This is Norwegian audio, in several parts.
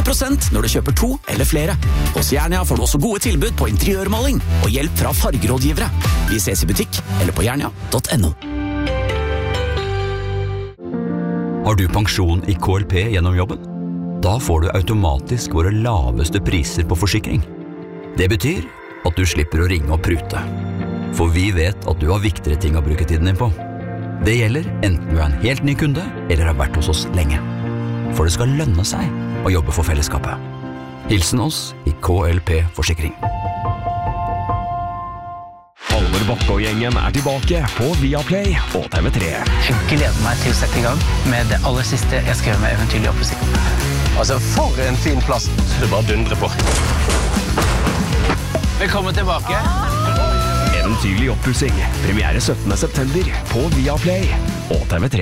15% når du kjøper 2 eller flere. Hos Jernia får du også gode tilbud på interiørmaling og hjelp fra fargerådgivere. Vi ses i butikk eller på jernia.no. Har du pensjon i KLP gjennom jobben? Da får du automatisk våre laveste priser på forsikring. Det betyr at du slipper å ringe og prute. For vi vet at du har viktigere ting å bruke tiden din på. Det gjelder enten du er en helt ny kunde eller har vært hos oss lenge. For det skal lønne seg å jobbe for fellesskapet. Hilsen oss i KLP Forsikring. Halvor Bakke og gjengen tilbake på Viaplay og TV3. Jeg gleder meg til å sette i gang med det aller siste jeg skrev med Eventyrlig oppussing. Altså, for en fin plass. Det bare dundrer på. Velkommen tilbake. Eventyrlig oppussing. Premiere 17. september på Viaplay og TV3.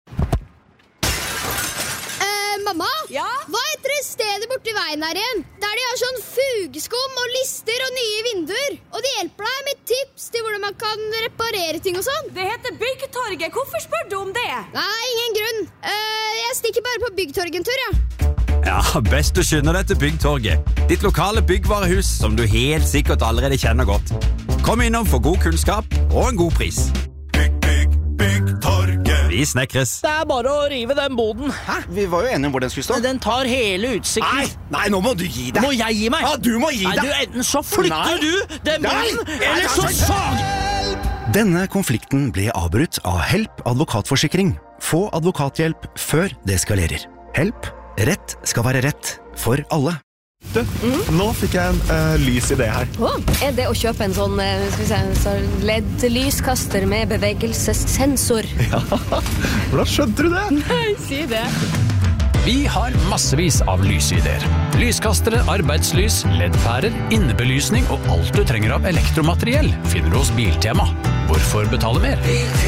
Mamma? Ja? Hva heter det stedet borti veien her igjen? Der de har sånn fugeskum og lister og nye vinduer. Og de hjelper deg med tips til hvordan man kan reparere ting og sånn. Det heter Byggtorget. Hvorfor spør du om det? Nei, ingen grunn. Jeg stikker bare på Byggtorget en tur, ja. Ja, best du skynder deg til Byggtorget. Ditt lokale byggvarehus som du helt sikkert allerede kjenner godt. Kom innom for god kunnskap og en god pris. Byggtorget. Vi snekres. Det er bare å rive den boden. Hæ? Vi var jo enige om hvor den skulle stå. Den tar hele utsikten. Nei, nå må du gi deg. Må jeg gi meg? Ja, du må gi deg. Nei, enten så flytter du den boden, eller så sag! Denne konflikten ble avbrutt av Help advokatforsikring. Få advokathjelp før det eskalerer. Help. Rett skal være rett for alle. Du, nå fikk jeg en lys idé her. Er det å kjøpe en sånn LED-lyskaster med bevegelsessensor? Ja, hvordan skjønte du det? Nei, si det. Vi har massevis av lysideer. Lyskastere, arbeidslys, LED-pærer, innebelysning og alt du trenger av elektromateriell finner du hos Biltema. Hvorfor betale mer?